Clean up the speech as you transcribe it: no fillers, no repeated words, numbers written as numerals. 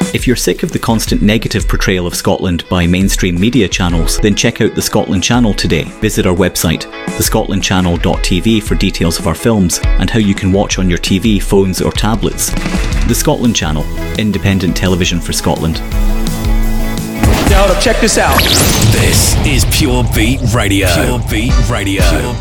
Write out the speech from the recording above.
If you're sick of the constant negative portrayal of Scotland by mainstream media channels, then check out the Scotland Channel today. Visit our website, thescotlandchannel.tv, for details of our films and how you can watch on your TV, phones or tablets. The Scotland Channel, independent television for Scotland. Now, check this out. This is Pure Beat Radio. Pure Beat Radio.